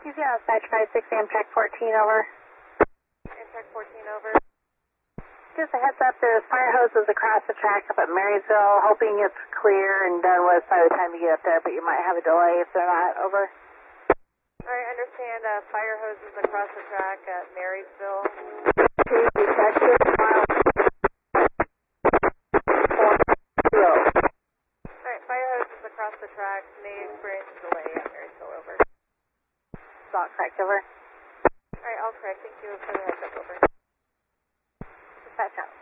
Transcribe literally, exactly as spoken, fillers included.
Q Z on dispatch five six Amtrak fourteen, over. Amtrak fourteen, over. Just a heads up, there's fire hoses across the track up at Marysville, hoping it's clear and done with by the time you get up there, but you might have a delay if they're not, over. Alright, understand, uh, fire hoses across the track at Marysville. Two, detective, mile four, zero. Alright, fire hoses across the track may experience a delay at Marysville, over. Not correct, over. Alright, all correct, thank you for the heads up, over. Dispatch out.